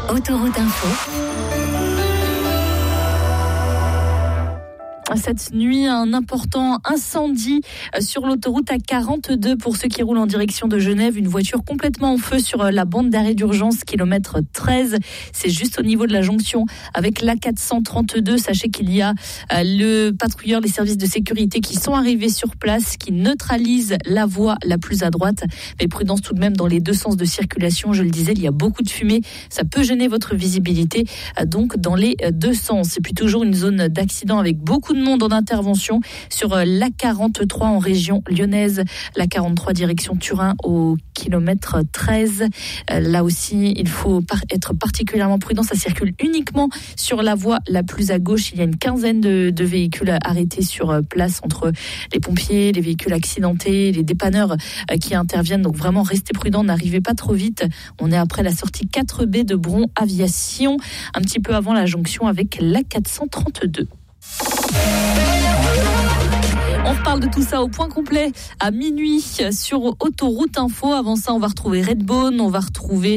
Autoroute Info. Cette nuit, un important incendie sur l'autoroute A42 pour ceux qui roulent en direction de Genève. Une voiture complètement en feu sur la bande d'arrêt d'urgence, kilomètre 13. C'est juste au niveau de la jonction avec l'A432. Sachez qu'il y a le patrouilleur, les services de sécurité qui sont arrivés sur place, qui neutralisent la voie la plus à droite. Mais prudence tout de même dans les deux sens de circulation. Je le disais, il y a beaucoup de fumée. Ça peut gêner votre visibilité, donc dans les deux sens. Et puis toujours une zone d'accident avec beaucoup de monde en intervention sur l'A43 en région lyonnaise, l'A43 direction Turin au kilomètre 13. Là aussi, il faut être particulièrement prudent. Ça circule uniquement sur la voie la plus à gauche. Il y a une quinzaine de véhicules arrêtés sur place entre les pompiers, les véhicules accidentés, les dépanneurs qui interviennent. Donc vraiment, restez prudents, n'arrivez pas trop vite. On est après la sortie 4B de Bron Aviation, un petit peu avant la jonction avec l'A432. On reparle de tout ça au point complet à minuit sur Autoroute Info. Avant ça, on va retrouver Redbone, on va retrouver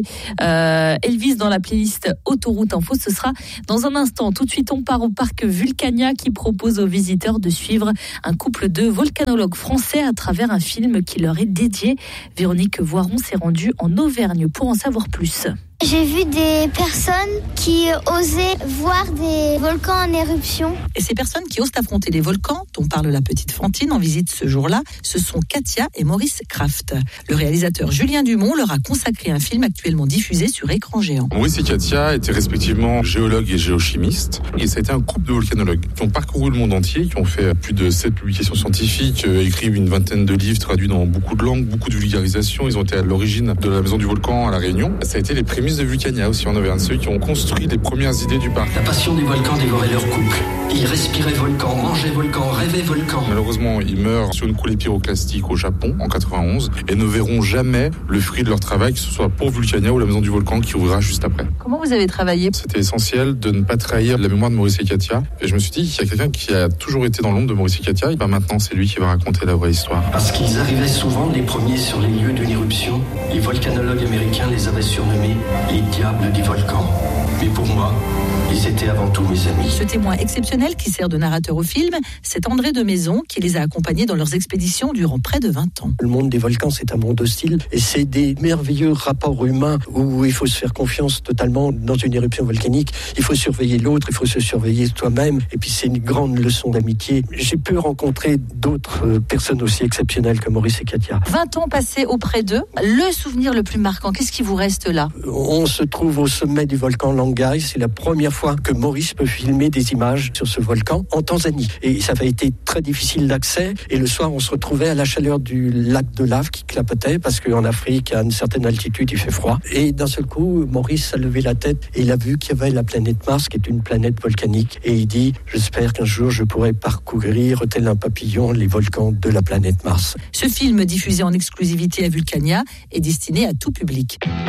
Elvis dans la playlist Autoroute Info. Ce sera dans un instant. Tout de suite, on part au parc Vulcania qui propose aux visiteurs de suivre un couple de volcanologues français à travers un film qui leur est dédié. Véronique Voiron s'est rendue en Auvergne pour en savoir plus. J'ai vu des personnes qui osaient voir des volcans en éruption. Et ces personnes qui osent affronter les volcans, dont parle la petite Fantine en visite ce jour-là, ce sont Katia et Maurice Kraft. Le réalisateur Julien Dumont leur a consacré un film actuellement diffusé sur écran géant. Maurice et Katia étaient respectivement géologues et géochimistes. Et ça a été un couple de volcanologues qui ont parcouru le monde entier, qui ont fait plus de 7 publications scientifiques, écrit une vingtaine de livres traduits dans beaucoup de langues, beaucoup de vulgarisation. Ils ont été à l'origine de la maison du volcan à La Réunion. Ça a été les prémices de Vulcania aussi en Auvergne, ceux qui ont construit les premières idées du parc. La passion des volcans dévorait leur couple. Ils respiraient volcan, mangeaient volcan, rêvaient volcan. Malheureusement, ils meurent sur une coulée pyroclastique au Japon en 91 et ne verront jamais le fruit de leur travail, que ce soit pour Vulcania ou la maison du volcan qui ouvrira juste après. Comment vous avez travaillé ? C'était essentiel de ne pas trahir la mémoire de Maurice et Katia. Et je me suis dit qu'il y a quelqu'un qui a toujours été dans l'ombre de Maurice et Katia. Et ben maintenant, c'est lui qui va raconter la vraie histoire. Parce qu'ils arrivaient souvent les premiers sur les lieux d'une éruption, les volcanologues américains les avaient surnommés les diables des volcans. Mais pour moi, ils étaient avant tout mes amis. Ce témoin exceptionnel qui sert de narrateur au film, c'est André de Maison qui les a accompagnés dans leurs expéditions durant près de 20 ans. Le monde des volcans, c'est un monde hostile et c'est des merveilleux rapports humains où il faut se faire confiance totalement dans une éruption volcanique. Il faut surveiller l'autre, il faut se surveiller soi-même et puis c'est une grande leçon d'amitié. J'ai pu rencontrer d'autres personnes aussi exceptionnelles que Maurice et Katia. 20 ans passés auprès d'eux, le souvenir le plus marquant, qu'est-ce qui vous reste là ? On se trouve au sommet du volcan Langai, c'est la première fois que Maurice peut filmer des images sur ce volcan en Tanzanie. Et ça avait été très difficile d'accès. Et le soir, on se retrouvait à la chaleur du lac de lave qui clapotait parce qu'en Afrique, à une certaine altitude, il fait froid. Et d'un seul coup, Maurice a levé la tête et il a vu qu'il y avait la planète Mars, qui est une planète volcanique. Et il dit, j'espère qu'un jour, je pourrai parcourir, tel un papillon, les volcans de la planète Mars. Ce film, diffusé en exclusivité à Vulcania, est destiné à tout public.